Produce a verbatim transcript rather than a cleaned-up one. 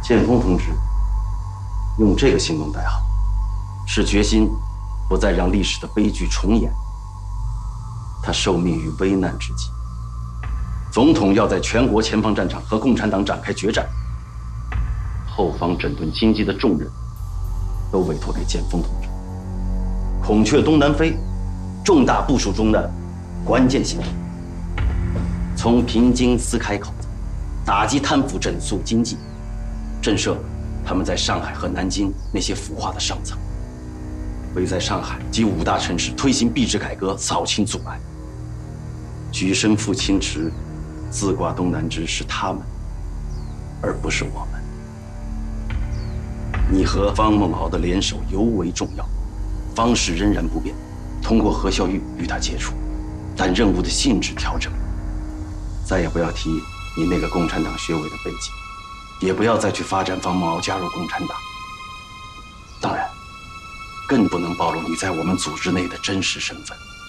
剑锋同志用这个行动代号，是决心不再让历史的悲剧重演。他受命于危难之际，总统要在全国前方战场和共产党展开决战，后方整顿经济的重任都委托给剑锋同志。孔雀东南飞，重大部署中的关键行动，从平津撕开口子，打击贪腐，整肃经济，震慑他们在上海和南京那些腐化的上层，为在上海及五大城市推行币制改革扫清阻碍。举身赴清池，自挂东南枝是他们，而不是我们。你和方梦敖的联手尤为重要，方式仍然不变，通过何孝玉与他接触，但任务的性质调整。再也不要提你那个共产党学委的背景，也不要再去发展方梦敖加入共产党。当然，更不能暴露你在我们组织内的真实身份。